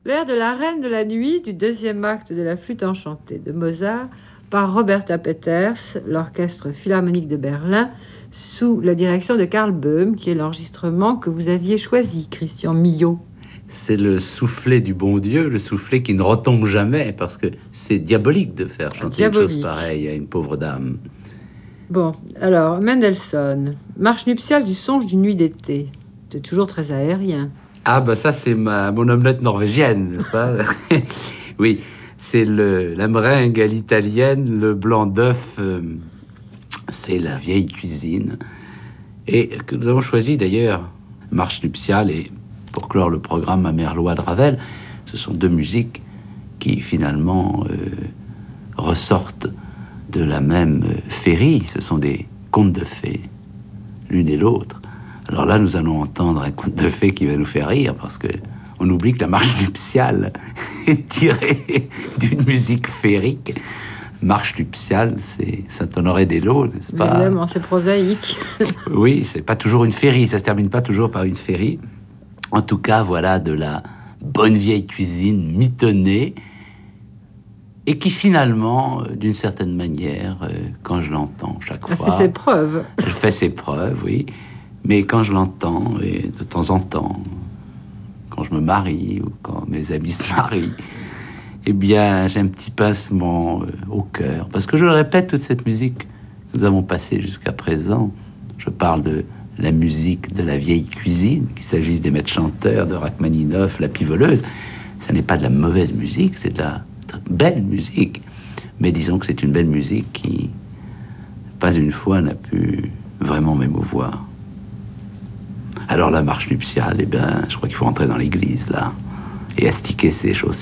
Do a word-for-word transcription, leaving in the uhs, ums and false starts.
L'air de la Reine de la Nuit du deuxième acte de la Flûte enchantée de Mozart par Roberta Peters, l'Orchestre Philharmonique de Berlin, sous la direction de Karl Böhm, qui est l'enregistrement que vous aviez choisi, Christian Millau. C'est le soufflet du bon Dieu, le soufflet qui ne retombe jamais, parce que c'est diabolique de faire chanter Diabolique. Une chose pareille à une pauvre dame. Bon, alors, Mendelssohn, marche nuptiale du songe d'une nuit d'été. C'est toujours très aérien. Ah bah ça c'est ma, mon omelette norvégienne, n'est-ce pas? Oui, c'est le, la meringue à l'italienne, le blanc d'œuf, euh, c'est la vieille cuisine. Et que nous avons choisi d'ailleurs, marche nuptiale et pour clore le programme à Merlois de Ravel, ce sont deux musiques qui finalement euh, ressortent de la même euh, féerie. Ce sont des contes de fées, l'une et l'autre. Alors là, nous allons entendre un conte de fées qui va nous faire rire, parce que on oublie que la marche nuptiale est tirée d'une musique féerique. Marche nuptiale, c'est Saint-Honoré-des-Laux, n'est-ce pas? Évidemment, c'est prosaïque. Oui, c'est pas toujours une féerie, ça se termine pas toujours par une féerie. En tout cas, voilà de la bonne vieille cuisine mitonnée, et qui finalement, d'une certaine manière, euh, quand je l'entends chaque Elle fois... fait ses preuves. Elle fait ses preuves, oui. Mais quand je l'entends, et de temps en temps, quand je me marie ou quand mes amis se marient, eh bien, j'ai un petit pincement euh, au cœur. Parce que je le répète, toute cette musique que nous avons passée jusqu'à présent, je parle de la musique de la vieille cuisine, qu'il s'agisse des maîtres chanteurs, de Rachmaninoff, la pivoleuse, ça n'est pas de la mauvaise musique, c'est de la belle musique. Mais disons que c'est une belle musique qui, pas une fois, n'a pu vraiment m'émouvoir. Alors la marche nuptiale, eh ben, je crois qu'il faut rentrer dans l'église, là, et astiquer ses chaussures.